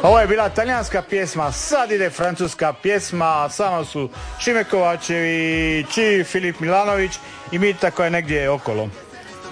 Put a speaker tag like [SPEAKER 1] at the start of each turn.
[SPEAKER 1] Ovo je bila talijanska pjesma, sad ide francuska pjesma, samo su Šime Kovačević i Filip Milanović i Mita koja je negdje okolo.